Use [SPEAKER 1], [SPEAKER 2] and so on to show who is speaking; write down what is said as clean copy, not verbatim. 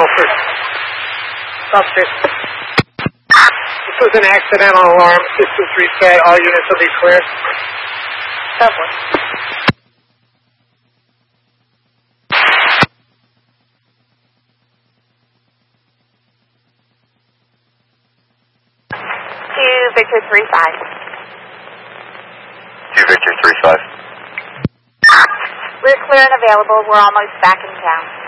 [SPEAKER 1] Milford. Subject. This was an accidental alarm. System reset. All units will be clear. Subway.
[SPEAKER 2] Victor 3-5.
[SPEAKER 3] To Victor 3-5.
[SPEAKER 2] We're clear and available. We're almost back in town.